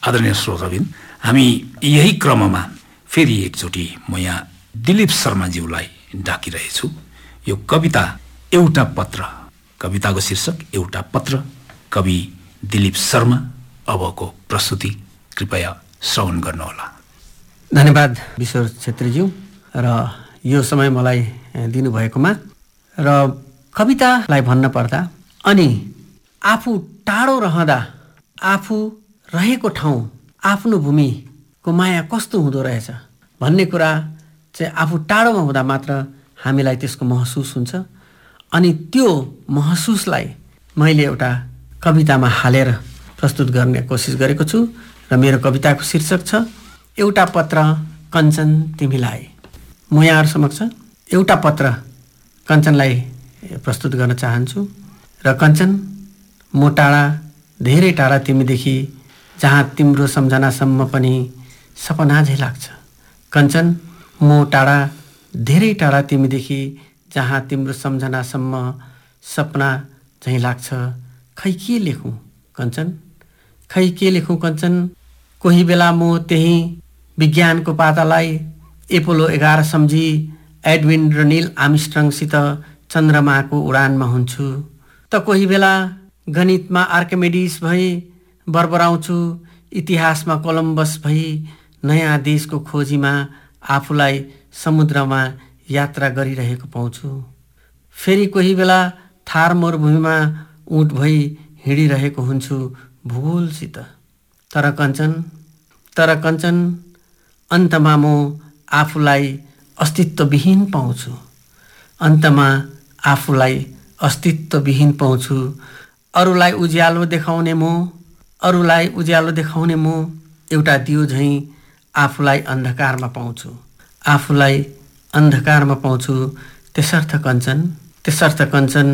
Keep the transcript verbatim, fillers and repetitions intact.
आदरणीय श्रोताबिन, हामी यही क्रममा फेरि एकचोटि म यहाँ दिलीप शर्माज्यूलाई डाकिरहेछु। यो कविता एउटा पत्र, कविताको शीर्षक एउटा पत्र, कवि दिलीप शर्मा। अबको प्रस्तुति कृपया श्रवण गर्नुहोला। धन्यवाद विश्वर छेत्रीज्यू र यो समय मलाई दिनुभएकोमा। र कवितालाई भन्न पर्दा अनि आफू टाढो रहँदा आफू रहेको ठाउँ, आफ्नो भूमिको माया कस्तो हुँदो रहेछ भन्ने कुरा चाहिँ आफू टाढोमा हुँदा मात्र हामीलाई त्यसको महसुस हुन्छ। अनि त्यो महसुसलाई मैले एउटा कवितामा हालेर प्रस्तुत गर्ने कोसिस गरेको छु र मेरो कविताको शीर्षक छ एउटा पत्र कञ्चन तिमीलाई। म यहाँहरु समक्ष एउटा पत्र कञ्चनलाई प्रस्तुत गर्न चाहन्छु। र कञ्चन, म टाढा, धेरै टाढा तिमीदेखि, जहाँ तिम्रो सम्झनासम्म पनि सपना झै लाग्छ। कञ्चन, म टाढा, धेरै टाढा तिमीदेखि, जहाँ तिम्रो सम्झनासम्म सपना झै लाग्छ। खै के लेखौँ कञ्चन, खै के लेखौँ कञ्चन। कोही बेला म त्यही विज्ञानको पातालाई एपोलो एघार सम्झी एडविन र नील आर्मस्ट्रङसित चन्द्रमाको उडानमा हुन्छु। त कोही बेला गणितमा आर्किमिडीज भई बरबराउँछु। इतिहासमा कोलम्बस भई नयाँ देशको खोजीमा आफूलाई समुद्रमा यात्रा गरिरहेको पाउँछु। फेरि कोही बेला थार मरुभूमिमा ऊँट भई हिँडिरहेको हुन्छु भूगोलसित। तर कञ्चन, तर कञ्चन, अन्तमा म आफूलाई अस्तित्वविहीन पाउँछु। अन्तमा आफूलाई अस्तित्वविहीन पाउँछु। अरूलाई उज्यालो देखाउने म, अरूलाई उज्यालो देखाउने म एउटा दियो झैँ आफूलाई अन्धकारमा पाउँछु। आफूलाई अन्धकारमा पाउँछु। त्यसर्थ कञ्चन, त्यसर्थ कञ्चन,